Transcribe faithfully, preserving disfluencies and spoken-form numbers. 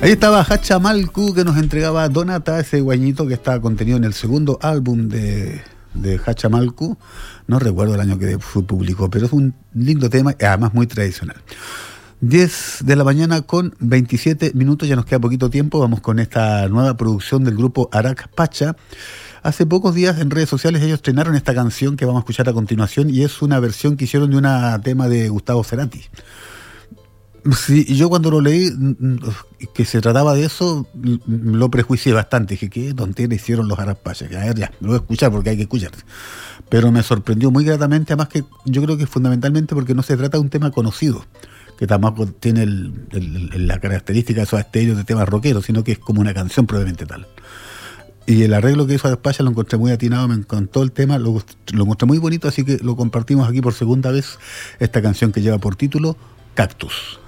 Ahí estaba Hachamalcu, que nos entregaba Donata, ese guañito que está contenido en el segundo álbum de, de Hachamalcu. No recuerdo el año que se publicó, pero es un lindo tema y además muy tradicional. diez de la mañana con veintisiete minutos, ya nos queda poquito tiempo. Vamos con esta nueva producción del grupo Arac Pacha. Hace pocos días en redes sociales ellos estrenaron esta canción que vamos a escuchar a continuación, y es una versión que hicieron de un tema de Gustavo Cerati. Sí, yo cuando lo leí, que se trataba de eso, lo prejuicié bastante. Dije, qué tontería hicieron los Arac Pacha. A ver, ya, lo voy a escuchar porque hay que escuchar. Pero me sorprendió muy gratamente, además que yo creo que fundamentalmente porque no se trata de un tema conocido, que tampoco tiene el, el, el, la característica de esos estéreos de temas rockeros, sino que es como una canción probablemente tal. Y el arreglo que hizo Arac Pacha lo encontré muy atinado, me encantó el tema, lo, lo encontré muy bonito, así que lo compartimos aquí por segunda vez, esta canción que lleva por título Cactus.